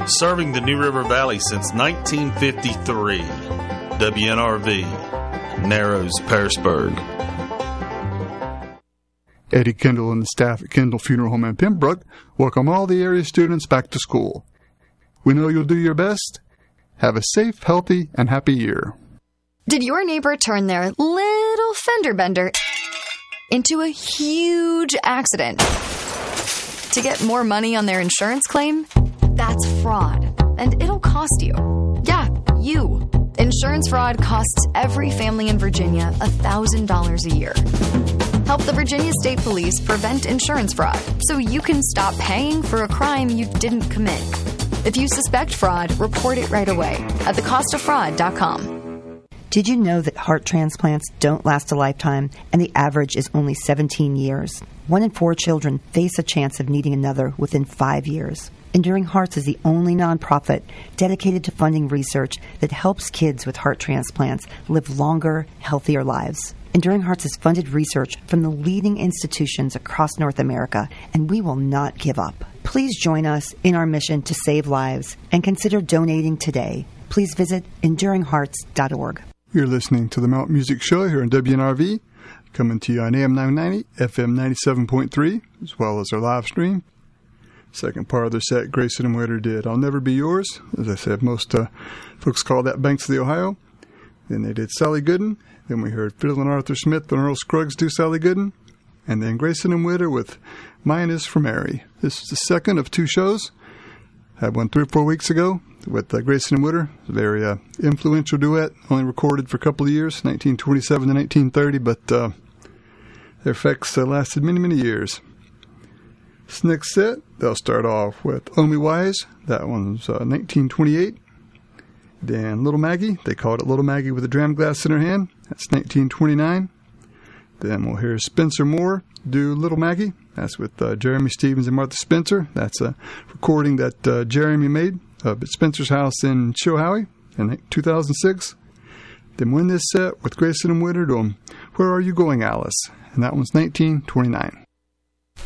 Serving the New River Valley since 1953. WNRV, Narrows, Pearisburg. Eddie Kendall and the staff at Kendall Funeral Home in Pembroke welcome all the area students back to school. We know you'll do your best. Have a safe, healthy, and happy year. Did your neighbor turn their little fender bender into a huge accident to get more money on their insurance claim? That's fraud, and it'll cost you. Yeah, you. Insurance fraud costs every family in Virginia $1,000 a year. Help the Virginia State Police prevent insurance fraud so you can stop paying for a crime you didn't commit. If you suspect fraud, report it right away at thecostoffraud.com. Did you know that heart transplants don't last a lifetime and the average is only 17 years? 1 in 4 children face a chance of needing another within 5 years. Enduring Hearts is the only nonprofit dedicated to funding research that helps kids with heart transplants live longer, healthier lives. Enduring Hearts has funded research from the leading institutions across North America, and we will not give up. Please join us in our mission to save lives and consider donating today. Please visit enduringhearts.org. You're listening to the Mount Music Show here on WNRV, coming to you on AM 990, FM 97.3, as well as our live stream. Second part of their set, Grayson and Witter did I'll Never Be Yours. As I said, most folks call that Banks of the Ohio. Then they did Sally Gooden. Then we heard Fiddle and Arthur Smith and Earl Scruggs do Sally Gooden. And then Grayson and Witter with Mine Is for Mary. This is the second of 2 shows. Had one 3 or 4 weeks ago with Grayson and Witter. A very influential duet, only recorded for a couple of years, 1927 to 1930, but their effects lasted many, many years. This next set, they'll start off with Oh Me Wise. That one's 1928. Then Little Maggie. They called it Little Maggie with a dram glass in her hand. That's 1929. Then we'll hear Spencer Moore do Little Maggie. That's with Jeremy Stevens and Martha Spencer. That's a recording that Jeremy made at Spencer's house in Chilhowie in 2006. Then win this set with Grayson and Witter doing Where Are You Going, Alice? And that one's 1929.